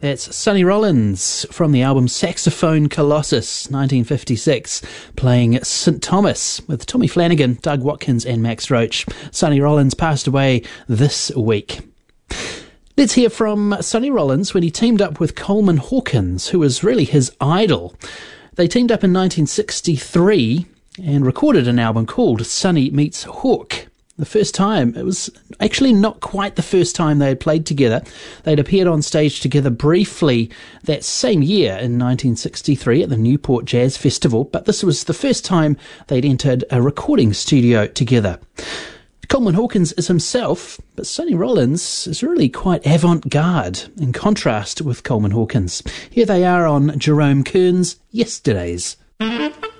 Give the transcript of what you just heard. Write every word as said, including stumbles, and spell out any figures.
That's Sonny Rollins from the album Saxophone Colossus, nineteen fifty-six, playing Saint Thomas with Tommy Flanagan, Doug Watkins and Max Roach. Sonny Rollins passed away this week. Let's hear from Sonny Rollins when he teamed up with Coleman Hawkins, who was really his idol. They teamed up in nineteen sixty-three and recorded an album called Sonny Meets Hawk. The first time, it was actually not quite the first time they had played together. They'd appeared on stage together briefly that same year in nineteen sixty-three at the Newport Jazz Festival, but this was the first time they'd entered a recording studio together. Coleman Hawkins is himself, but Sonny Rollins is really quite avant-garde in contrast with Coleman Hawkins. Here they are on Jerome Kern's Yesterdays.